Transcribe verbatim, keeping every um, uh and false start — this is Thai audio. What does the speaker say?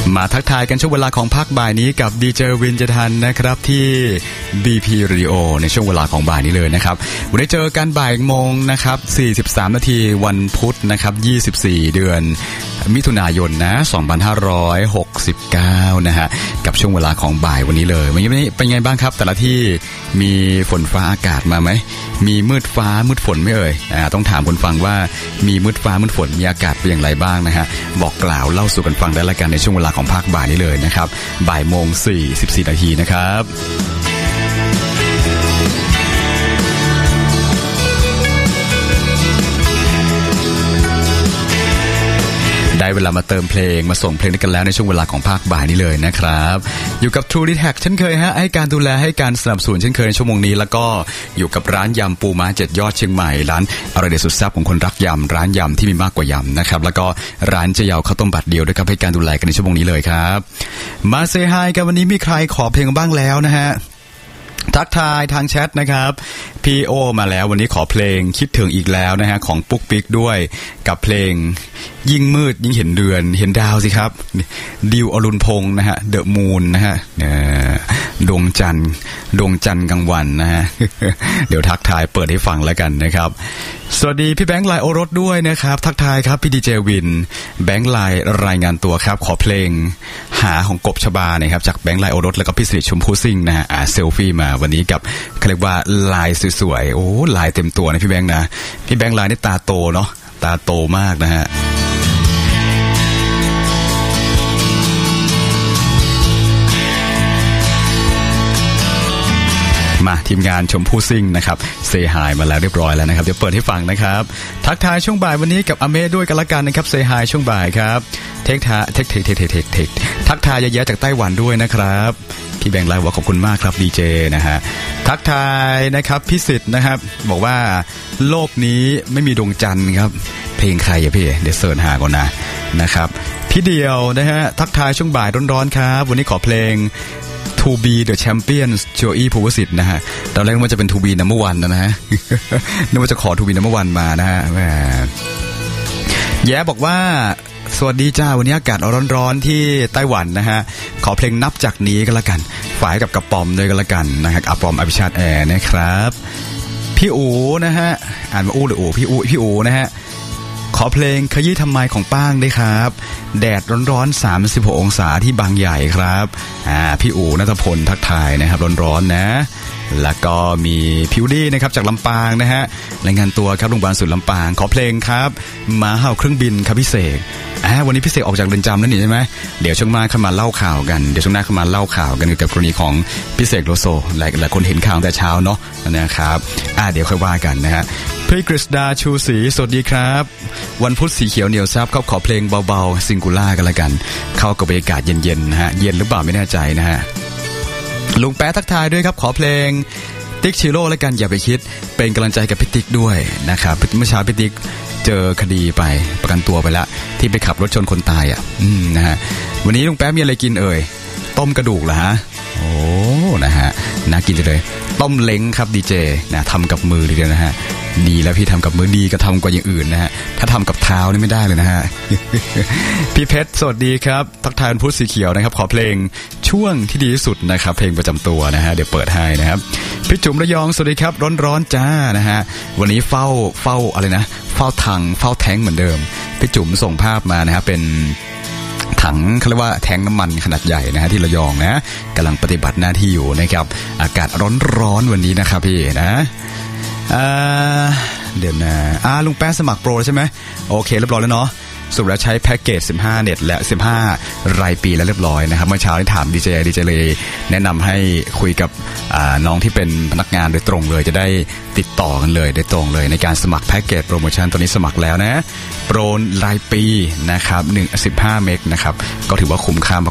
มาทักทายกันช่วงเวลาของภาคบ่ายนี้กับดีเจวินเจทันนะครับที่ บี พี Radio ในช่วงเวลาของบ่ายนี้เลยนะครับวันนี้เจอกันบ่ายโมงนะครับสี่สิบสามนาทีวันพุธนะครับยี่สิบสี่เดือนมิถุนายนนะสองพันห้าร้อยหกสิบเก้านะฮะกับช่วงเวลาของบ่ายวันนี้เลยวันนี้เป็นไงบ้างครับแต่ละที่มีฝนฟ้าอากาศมาไหมมีมืดฟ้ามืดฝนไหมเอ่ยอ่าต้องถามคนฟังว่ามีมืดฟ้ามืดฝนมีอากาศเป็นอย่างไรบ้างนะฮะบอกกล่าวเล่าสู่กันฟังได้ละกันในช่วงเวลาของภาคบ่ายนี้เลยนะครับบ่ายโมงสี่สิบสี่นาทีนะครับได้เวลามาเติมเพลงมาส่งเพลงกันแล้วในช่วงเวลาของภาคบ่ายนี้เลยนะครับอยู่กับ True ดี แท็ก เช่นเคยฮะให้การดูแลให้การสนับสนุนเช่นเคยในชั่วโมงนี้แล้วก็อยู่กับร้านยำปูม้าเจ็ดยอดเชียงใหม่ร้านอร่อยเด็ดสุดแซ่บของคนรักยำร้านยำที่มีมากกว่ายำนะครับแล้วก็ร้านเจยาวข้าวต้มบัตรเดียวด้วยครับให้การดูแลกันในชั่วโมงนี้เลยครับมาเซฮายกันวันนี้มีใครขอเพลงบ้างแล้วนะฮะทักทายทางแชทนะครับพีโอมาแล้ววันนี้ขอเพลงคิดถึงอีกแล้วนะฮะของปุ๊กปิ๊กด้วยกับเพลงยิ่งมืดยิ่งเห็นเดือนเห็นดาวสิครับดิวอรุณพงษ์นะฮะเดอะมูนนะฮะดวงจันทร์ดวงจันทร์กลางวันนะฮะ เดี๋ยวทักทายเปิดให้ฟังแล้วกันนะครับสวัสดีพี่แบงค์ไลน์โอรสด้วยนะครับทักทายครับพี่ดีเจวินแบงค์ไลน์รายงานตัวครับขอเพลงหาของกบชบานะครับจากแบงค์ไลน์โอรสแล้วก็พี่สิริชมพูซิ่งนะฮะอ่าเซลฟี่มาวันนี้กับเขาเรียกว่าลายสวยๆโอ้ลายเต็มตัวนะพี่แบงค์นะพี่แบงค์ไลน์นี่ตาโตเนาะตาโตมากนะฮะมาทีมงานชมพู่ซิ่งนะครับเซฮายมาแล้วเรียบร้อยแล้วนะครับเดี๋ยวเปิดให้ฟังนะครับทักทายช่วงบ่ายวันนี้กับอเมย์ด้วยกันละกันนะครับเซฮายช่วงบ่ายครับเทคทาเทคเทคเทคเทคเทคทักทายเยอะๆจากไต้หวันด้วยนะครับพี่แบงค์ไลน์บอกขอบคุณมากครับดีเจนะฮะทักทายนะครับพิสิทธิ์นะครับบอกว่าโลกนี้ไม่มีดวงจันทร์ครับเพลงใครอะพี่เดี๋ยวเสิร์ชหาก่อนนะนะครับพี่เดียวนะฮะทักทายช่วงบ่ายร้อนๆครับวันนี้ขอเพลงTo be the champions โจอี้ภูวสิทธิ์นะฮะตอนแรกว่าจะเป็น To be number one นะฮะ นึกว่าจะขอ To be number one มานะฮะแหมแย้บอกว่าสวัสดีจ้าวันนี้อากาศร้อนๆที่ไต้หวันนะฮะขอเพลงนับจากนี้ก็แล้วกันฝ่ายกับกระป๋อมด้วยก็แล้วกันนะฮะกระป๋อมอภิชาติแอร์นะครับพี่อูนะฮะอ่านว่าอูหรืออูพี่อูพี่อูนะฮะขอเพลงขยี้ทำไมของป้างด้วยครับแดดร้อนๆสามสิบหกองศาที่บางใหญ่ครับอ่าพี่อู๋ณัฐพลทักทายนะครับร้อนๆนะแล้วก็มีพิวดี้นะครับจากลำปางนะฮะรายงานตัวครับโรงพยาบาลสุดลำปางขอเพลงครับมาเห่าเครื่องบินครับพิเศษอ่าวันนี้พิเศษออกจากเรือนจำแล้วนี่ใช่ไหมเดี๋ยวช่วงหน้าเข้ามาเล่าข่าวกันเดี๋ยวช่วงหน้าเข้ามาเล่าข่าวกันเกี่ยวกับกรณีของพิเศษโลโซหลายหลายคนเห็นข่าวแต่เช้าเนาะนะครับอ่าเดี๋ยวค่อยว่ากันนะฮะพี่กฤษดาชูศรีสวัสดีครับวันพุธสีเขียวเหนียวซับเขาขอเพลงเบาๆซิงคูล่ากันละกันเข้ากับบรรยากาศเย็นๆนะฮะเย็นหรือเปล่าไม่แน่ใจนะฮะลุงแป๊ะทักทายด้วยครับขอเพลงติ๊กชิโร่แล้วกันอย่าไปคิดเป็นกำลังใจกับพี่ติ๊กด้วยนะครับเมื่อเช้าพี่ติ๊กเจอคดีไปประกันตัวไปแล้วที่ไปขับรถชนคนตายอ่ะอืมนะฮะวันนี้ลุงแป๊ะมีอะไรกินเอ่ยต้มกระดูกเหรอฮะโอ้นะฮะน่ากินเลยต้มเล้งครับดีเจนะทำกับมือเลยนะฮะดีแล้วพี่ทำกับมือดีก็ทำกว่าอย่างอื่นนะฮะถ้าทำกับเท้านี่ไม่ได้เลยนะฮะ พี่เพชรสวัสดีครับทักทายพุธสีเขียวนะครับขอเพลงช่วงที่ดีที่สุดนะครับเพลงประจำตัวนะฮะเดี๋ยวเปิดให้นะครับพี่จุ๋มระยองสวัสดีครับร้อนๆจ้านะฮะวันนี้เฝ้าเฝ้าอะไรนะเฝ้าถังเฝ้าแท้งเหมือนเดิมพี่จุ๋มส่งภาพมานะฮะเป็นถังเขาเรียกว่าแทงน้ำมันขนาดใหญ่นะฮะที่ระยองนะกำลังปฏิบัติหน้าที่อยู่นะครับอากาศร้อนๆวันนี้นะครับพี่นะอ่าเดี๋ยวนะอ่าลุงแป๊ะสมัครโปรใช่ไหมโอเคเรียบร้อยแล้วเนาะสุดแล้วใช้แพ็กเกจสิบห้าเน็ตและสิบห้ารายปีแล้วเรียบร้อยนะครับเมื่อเช้าได้ถามดีเจดีเจเลยแนะนำให้คุยกับน้องที่เป็นพนักงานโดยตรงเลยจะได้ติดต่อกันเลยโดยตรงเลยในการสมัครแพ็กเกจโปรโมชั่นตอนนี้สมัครแล้วนะโปรรายปีนะครับหนึ่ง สิบห้าเมกนะครับก็ถือว่าคุ้มค่า